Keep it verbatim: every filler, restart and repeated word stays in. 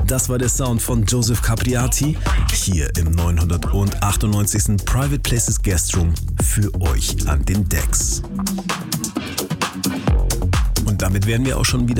Das war der Sound von Joseph Capriati hier im neunhundertachtundneunzigsten Private Places Guest Room für euch an den Decks. Und damit wären wir auch schon wieder